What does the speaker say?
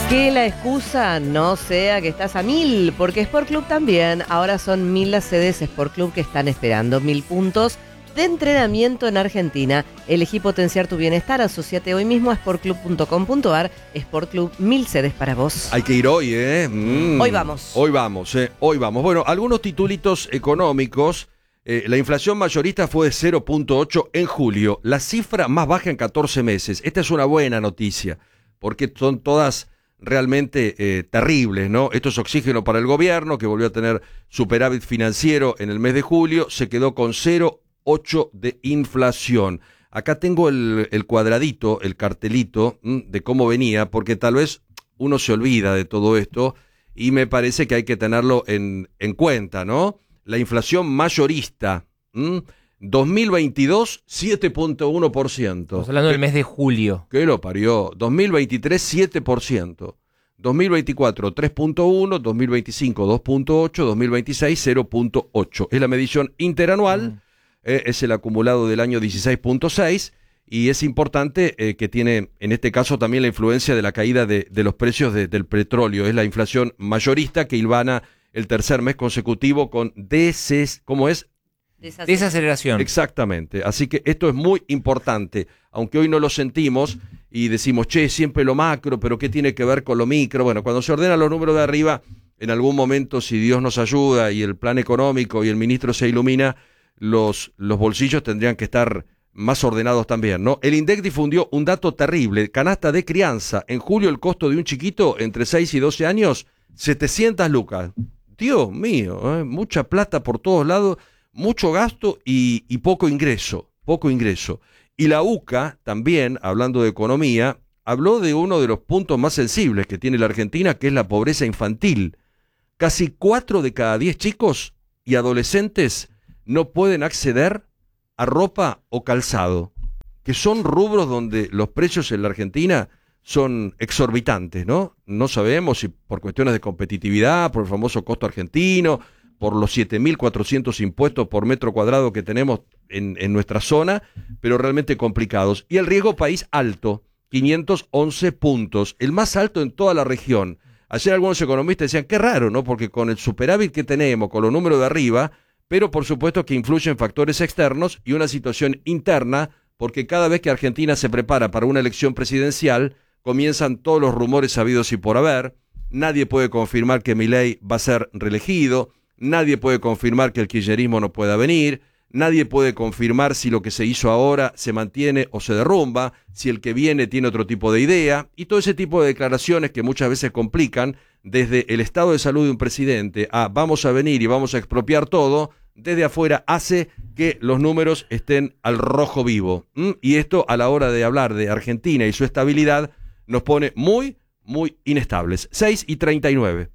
Que la excusa no sea que estás a 1000, porque Sport Club también. Ahora son 1000 las sedes Sport Club que están esperando. 1000 puntos de entrenamiento en Argentina. Elegí potenciar tu bienestar. Asociate hoy mismo a sportclub.com.ar. Sport Club, 1000 sedes para vos. Hay que ir hoy, Hoy vamos. Hoy vamos. Bueno, algunos titulitos económicos. La inflación mayorista fue de 0.8 en julio, la cifra más baja en 14 meses. Esta es una buena noticia, porque son todas realmente terribles, ¿no? Esto es oxígeno para el gobierno, que volvió a tener superávit financiero en el mes de julio, se quedó con 0.8 de inflación. Acá tengo el cuadradito, el cartelito de cómo venía, porque tal vez uno se olvida de todo esto y me parece que hay que tenerlo en cuenta, ¿no? La inflación mayorista, 2022, 7.1%. Estamos hablando del mes de julio. ¿Qué lo parió? 2023, 7%. 2024, 3.1%. 2025, 2.8%. 2026, 0.8%. Es la medición interanual, es el acumulado del año 16.6%. Y es importante que tiene, en este caso, también la influencia de la caída de los precios del petróleo. Es la inflación mayorista que hilvana el tercer mes consecutivo con ¿cómo es? Desaceleración. Exactamente. Así que esto es muy importante. Aunque hoy no lo sentimos y decimos, siempre lo macro, pero ¿qué tiene que ver con lo micro? Bueno, cuando se ordenan los números de arriba, en algún momento, si Dios nos ayuda y el plan económico y el ministro se ilumina, los bolsillos tendrían que estar más ordenados también, ¿no? El INDEC difundió un dato terrible. Canasta de crianza. En julio el costo de un chiquito entre 6 y 12 años, 700 lucas. Dios mío, mucha plata por todos lados, mucho gasto y poco ingreso. Y la UCA también, hablando de economía, habló de uno de los puntos más sensibles que tiene la Argentina, que es la pobreza infantil. Casi 4 de cada 10 chicos y adolescentes no pueden acceder a ropa o calzado, que son rubros donde los precios en la Argentina son exorbitantes, ¿no? No sabemos si por cuestiones de competitividad, por el famoso costo argentino, por los 7.400 impuestos por metro cuadrado que tenemos en nuestra zona, pero realmente complicados. Y el riesgo país alto, 511 puntos, el más alto en toda la región. Ayer algunos economistas decían, qué raro, ¿no? Porque con el superávit que tenemos, con los números de arriba, pero por supuesto que influyen factores externos y una situación interna, porque cada vez que Argentina se prepara para una elección presidencial, comienzan todos los rumores habidos y por haber. Nadie puede confirmar que Milei va a ser reelegido, nadie puede confirmar que el kirchnerismo no pueda venir, nadie puede confirmar si lo que se hizo ahora se mantiene o se derrumba, si el que viene tiene otro tipo de idea, y todo ese tipo de declaraciones que muchas veces complican, desde el estado de salud de un presidente a vamos a venir y vamos a expropiar todo, desde afuera hace que los números estén al rojo vivo. Y esto, a la hora de hablar de Argentina y su estabilidad, nos pone muy, muy inestables. 6:39.